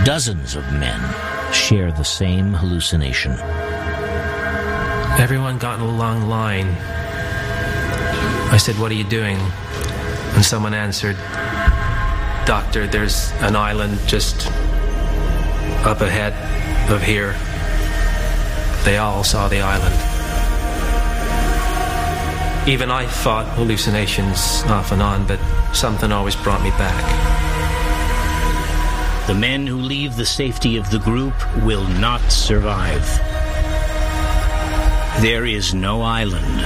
Dozens of men share the same hallucination. Everyone got in a long line. I said, "What are you doing?" And someone answered, "Doctor, there's an island just up ahead of here." They all saw the island. Even I fought hallucinations off and on, but something always brought me back. The men who leave the safety of the group will not survive. There is no island.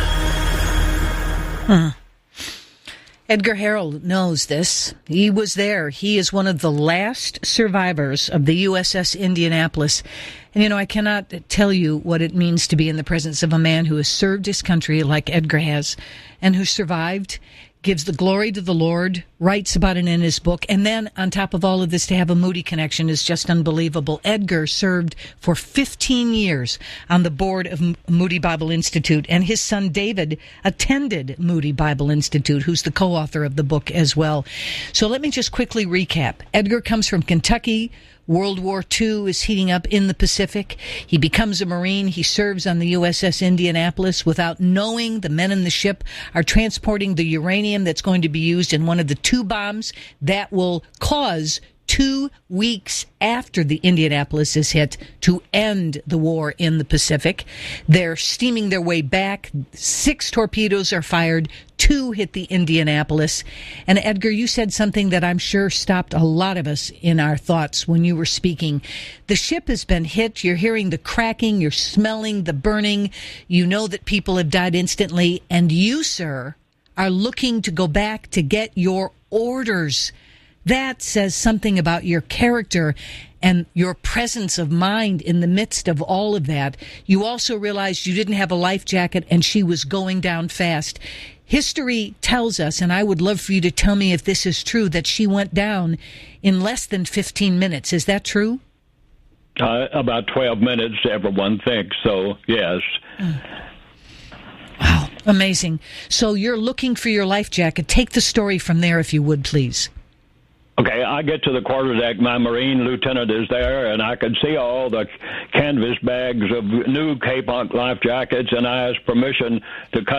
Edgar Harrell knows this. He was there. He is one of the last survivors of the USS Indianapolis. And, you know, I cannot tell you what it means to be in the presence of a man who has served his country like Edgar has, and who survived, gives the glory to the Lord, writes about it in his book, and then on top of all of this to have a Moody connection is just unbelievable. Edgar served for 15 years on the board of Moody Bible Institute, and his son David attended Moody Bible Institute, who's the co-author of the book as well. So let me just quickly recap. Edgar comes from Kentucky. World War II is heating up in the Pacific. He becomes a Marine. He serves on the USS Indianapolis without knowing the men in the ship are transporting the uranium that's going to be used in one of the two bombs that will cause 2 weeks after the Indianapolis is hit to end the war in the Pacific. They're steaming their way back. 6 torpedoes are fired. 2 hit the Indianapolis. And Edgar, you said something that I'm sure stopped a lot of us in our thoughts when you were speaking. The ship has been hit. You're hearing the cracking. You're smelling the burning. You know that people have died instantly. And you, sir, are looking to go back to get your orders. That says something about your character and your presence of mind in the midst of all of that. You also realized you didn't have a life jacket and she was going down fast. History tells us, and I would love for you to tell me if this is true, that she went down in less than 15 minutes. Is that true? About 12 minutes, everyone thinks, so yes. Wow, amazing. So you're looking for your life jacket. Take the story from there, if you would, please. Okay, I get to the quarterdeck. My Marine lieutenant is there, and I could see all the canvas bags of new Kapok life jackets, and I asked permission to cut